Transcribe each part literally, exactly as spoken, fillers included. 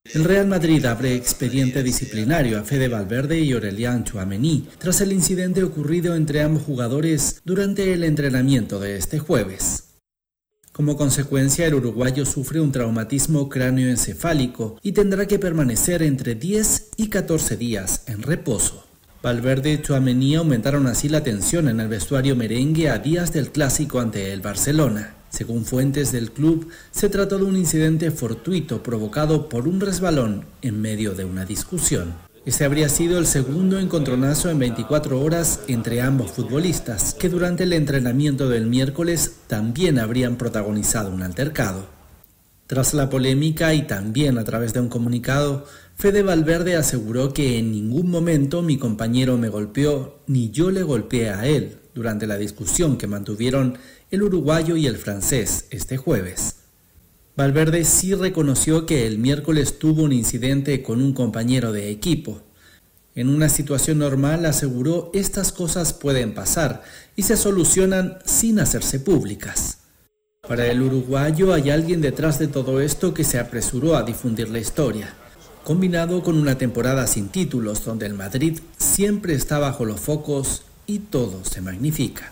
El Real Madrid abre expediente disciplinario a Fede Valverde y Aurélien Tchouaméni tras el incidente ocurrido entre ambos jugadores durante el entrenamiento de este jueves. Como consecuencia, el uruguayo sufre un traumatismo cráneoencefálico y tendrá que permanecer entre diez y catorce días en reposo. Valverde y Tchouaméni aumentaron así la tensión en el vestuario merengue a días del clásico ante el Barcelona. Según fuentes del club, se trató de un incidente fortuito provocado por un resbalón en medio de una discusión. Este habría sido el segundo encontronazo en veinticuatro horas entre ambos futbolistas, que durante el entrenamiento del miércoles también habrían protagonizado un altercado. Tras la polémica y también a través de un comunicado, Fede Valverde aseguró que en ningún momento mi compañero me golpeó ni yo le golpeé a él durante la discusión que mantuvieron el uruguayo y el francés este jueves. Valverde sí reconoció que el miércoles tuvo un incidente con un compañero de equipo. En una situación normal, aseguró, estas cosas pueden pasar y se solucionan sin hacerse públicas. Para el uruguayo hay alguien detrás de todo esto que se apresuró a difundir la historia, combinado con una temporada sin títulos donde el Madrid siempre está bajo los focos y todo se magnifica.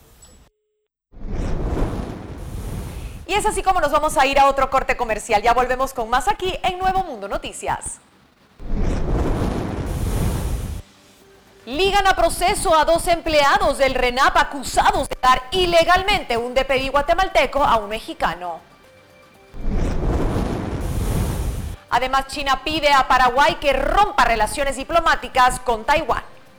Y es así como nos vamos a ir a otro corte comercial. Ya volvemos con más aquí en Nuevo Mundo Noticias. Ligan a proceso a dos empleados del RENAP acusados de dar ilegalmente un D P I guatemalteco a un mexicano. Además, China pide a Paraguay que rompa relaciones diplomáticas con Taiwán.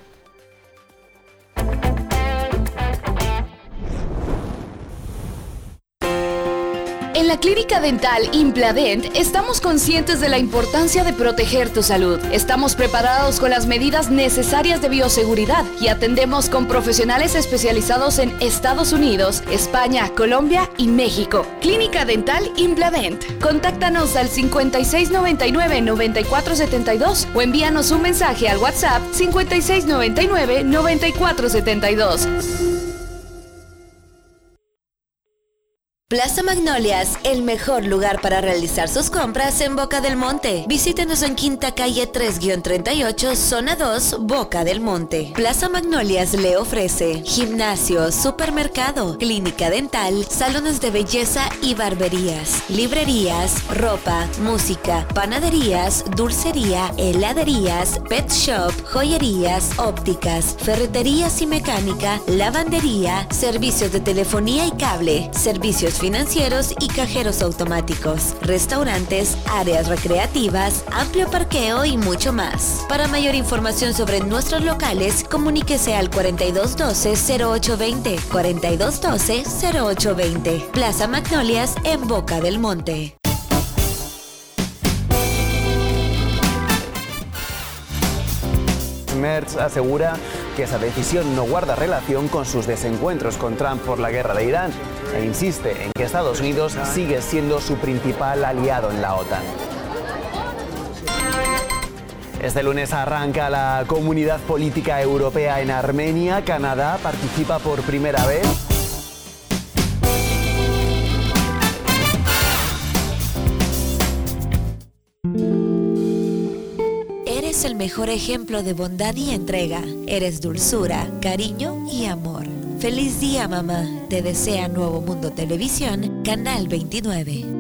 En la Clínica Dental Impladent estamos conscientes de la importancia de proteger tu salud. Estamos preparados con las medidas necesarias de bioseguridad y atendemos con profesionales especializados en Estados Unidos, España, Colombia y México. Clínica Dental Impladent. Contáctanos al cincuenta y seis noventa y nueve, noventa y cuatro setenta y dos o envíanos un mensaje al WhatsApp cincuenta y seis noventa y nueve, noventa y cuatro setenta y dos. Plaza Magnolias, el mejor lugar para realizar sus compras en Boca del Monte. Visítenos en Quinta Calle tres treinta y ocho, Zona dos, Boca del Monte. Plaza Magnolias le ofrece gimnasio, supermercado, clínica dental, salones de belleza y barberías, librerías, ropa, música, panaderías, dulcería, heladerías, pet shop, joyerías, ópticas, ferreterías y mecánica, lavandería, servicios de telefonía y cable, servicios financieros y cajeros automáticos, restaurantes, áreas recreativas, amplio parqueo y mucho más. Para mayor información sobre nuestros locales, comuníquese al cuarenta y dos doce, cero ocho veinte, cuarenta y dos doce, cero ocho veinte. Plaza Magnolias en Boca del Monte. Merz asegura que esa decisión no guarda relación con sus desencuentros con Trump por la guerra de Irán e insiste en que Estados Unidos sigue siendo su principal aliado en la OTAN. Este lunes arranca la Comunidad Política Europea en Armenia. Canadá participa por primera vez. Eres el mejor ejemplo de bondad y entrega. Eres dulzura, cariño y amor. Feliz día, mamá. Te desea Nuevo Mundo Televisión, Canal veintinueve.